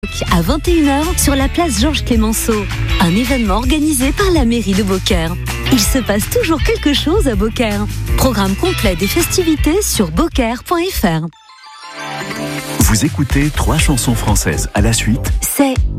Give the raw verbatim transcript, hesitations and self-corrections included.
À vingt et une heures sur la place Georges Clémenceau. Un événement organisé par la mairie de Beaucaire. Il se passe toujours quelque chose à Beaucaire. Programme complet des festivités sur beaucaire point f r. Vous écoutez trois chansons françaises à la suite. C'est